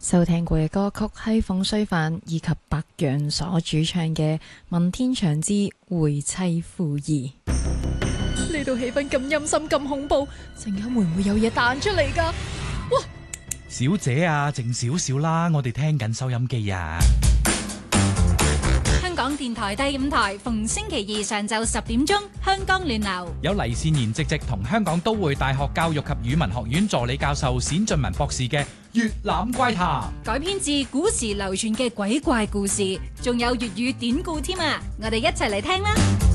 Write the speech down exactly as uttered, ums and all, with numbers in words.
收聽過嘅歌曲係馮淬帆以及白楊所主唱嘅《問天祥之會妻負義》。呢度氣氛咁陰森咁恐怖，陣間會唔會有嘢彈出嚟㗎？哇！ 小姐啊，靜少少啦，我哋聽緊收音機啊。 香港電台第五台，逢星期二上晝十點鐘，香港聯流有黎善言直直同香港都會大學教育及語文學院助理教授冼俊文博士嘅《粵覽怪談》， 改編自古時流傳嘅鬼怪故事，仲有粵語典故添啊！我哋一齊嚟聽啦！